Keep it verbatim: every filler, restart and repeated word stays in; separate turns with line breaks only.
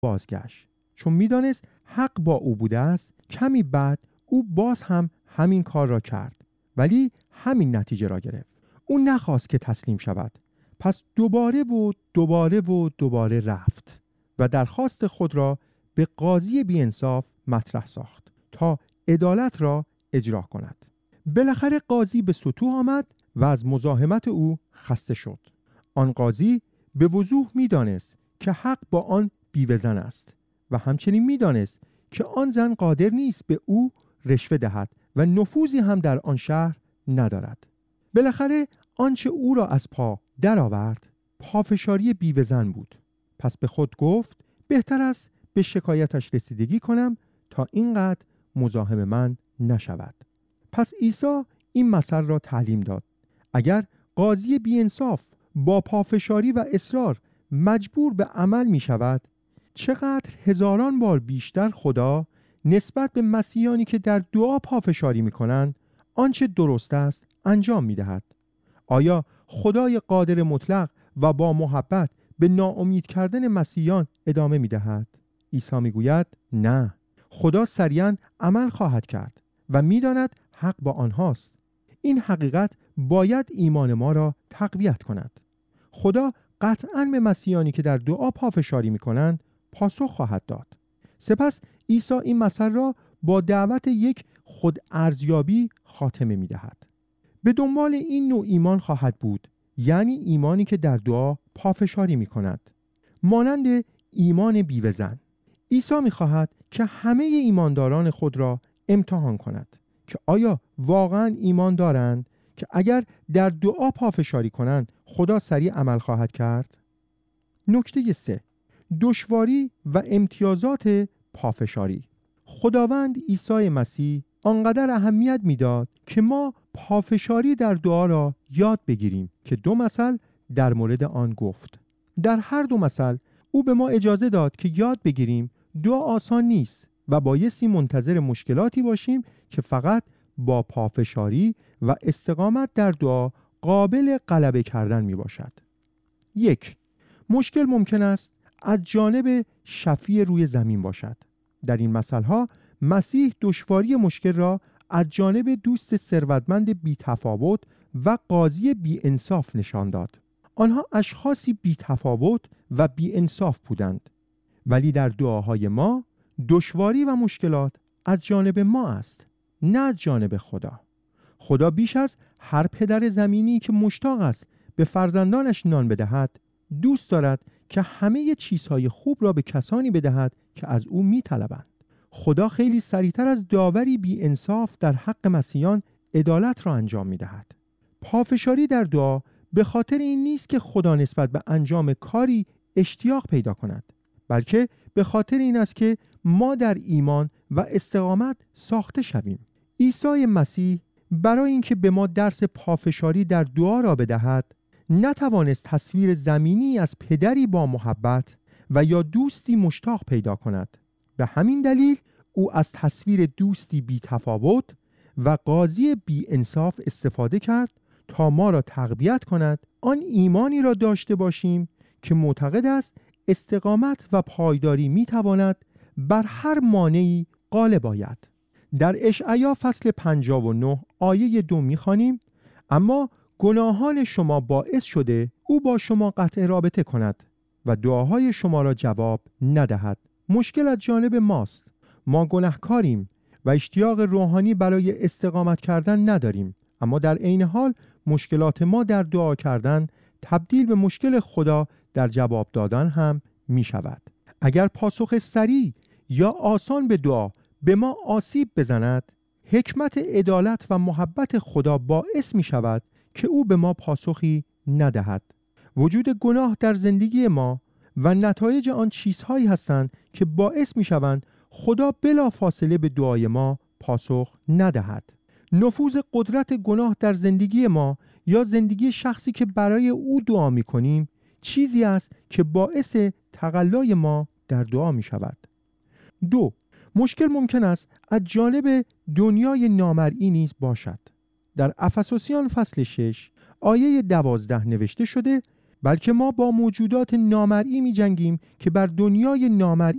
بازگشت، چون میدانست حق با او بوده است. کمی بعد او باز هم همین کار را کرد، ولی همین نتیجه را گرفت. او نخواست که تسلیم شود، پس دوباره و دوباره و دوباره رفت و درخواست خود را به قاضی بی‌انصاف مطرح ساخت تا عدالت را اجرا کند. بالاخره قاضی به سطوح آمد و از مزاحمت او خسته شد. آن قاضی به وضوح می‌دانست که حق با آن بیوه زن است و همچنین می‌دانست که آن زن قادر نیست به او رشوه دهد و نفوذی هم در آن شهر ندارد. بالاخره آنچه او را از پا درآورد پافشاری بیوه زن بود. پس به خود گفت بهتر است به شکایتش رسیدگی کنم تا اینقدر مزاحم من نشود. پس عیسی این مثل را تعلیم داد. اگر قاضی بی‌انصاف با پافشاری و اصرار مجبور به عمل می شود، چقدر هزاران بار بیشتر خدا نسبت به مسیحیانی که در دعا پافشاری می کنند آنچه درست است انجام می دهد. آیا خدای قادر مطلق و با محبت به ناامید کردن مسیحیان ادامه می دهد؟ عیسی می گوید نه، خدا سریعا عمل خواهد کرد و می داند حق با آنهاست. این حقیقت باید ایمان ما را تقویت کند. خدا قطعاً به مسیحیانی که در دعا پافشاری می کنند پاسخ خواهد داد. سپس عیسی این مثل را با دعوت یک خود ارزیابی خاتمه می دهد. به دنبال این نوع ایمان خواهد بود، یعنی ایمانی که در دعا پافشاری می کند، مانند ایمان بیوه زن. عیسی می خواهد که همه ایمانداران خود را امتحان کند که آیا واقعاً ایمان دارند که اگر در دعا پافشاری کنند خدا سریع عمل خواهد کرد. نکته سه، دشواری و امتیازات پافشاری. خداوند عیسی مسیح آنقدر اهمیت میداد که ما پافشاری در دعا را یاد بگیریم که دو مثل در مورد آن گفت. در هر دو مثل او به ما اجازه داد که یاد بگیریم دعا آسان نیست و بایستی منتظر مشکلاتی باشیم که فقط با پافشاری و استقامت در دعا قابل غلبه کردن می باشد. یک، مشکل ممکن است از جانب شفیع روی زمین باشد. در این مثلها مسیح دشواری مشکل را از جانب دوست ثروتمند بی‌تفاوت و قاضی بی‌انصاف نشان داد. آنها اشخاصی بی‌تفاوت و بی‌انصاف بودند، ولی در دعاهای ما دشواری و مشکلات از جانب ما است، نه از جانب خدا. خدا بیش از هر پدر زمینی که مشتاق است به فرزندانش نان بدهد، دوست دارد که همه چیزهای خوب را به کسانی بدهد که از او می‌طلبند. خدا خیلی سریعتر از داوری بی انصاف در حق مسیحیان عدالت را انجام می‌دهد. پافشاری در دعا به خاطر این نیست که خدا نسبت به انجام کاری اشتیاق پیدا کند، بلکه به خاطر این است که ما در ایمان و استقامت ساخته شویم. عیسی مسیح برای اینکه به ما درس پافشاری در دعا را بدهد، نتوانست تصویر زمینی از پدری با محبت و یا دوستی مشتاق پیدا کند. به همین دلیل او از تصویر دوستی بی تفاوت و قاضی بی انصاف استفاده کرد تا ما را تقویت کند آن ایمانی را داشته باشیم که معتقد است استقامت و پایداری می تواند بر هر مانعی غالب آید. در اشعیا فصل پنجاه و نه آیه دو می خوانیم: اما گناهان شما باعث شده او با شما قطع رابطه کند و دعاهای شما را جواب ندهد. مشکل از جانب ماست. ما گناهکاریم و اشتیاق روحانی برای استقامت کردن نداریم، اما در عین حال مشکلات ما در دعا کردن تبدیل به مشکل خدا در جواب دادن هم می شود. اگر پاسخ سریع یا آسان به دعا به ما آسیب بزند، حکمت عدالت و محبت خدا باعث می شود که او به ما پاسخی ندهد. وجود گناه در زندگی ما و نتایج آن چیزهایی هستند که باعث می شوند خدا بلا فاصله به دعای ما پاسخ ندهد. نفوذ قدرت گناه در زندگی ما یا زندگی شخصی که برای او دعا می کنیم چیزی است که باعث تقلای ما در دعا می شود. دو، مشکل ممکن است از جانب دنیای نامرئی نیز باشد. در افسوسیان فصل شش آیه دوازده نوشته شده: بلکه ما با موجودات نامرئی می جنگیم که بر دنیای نامرئی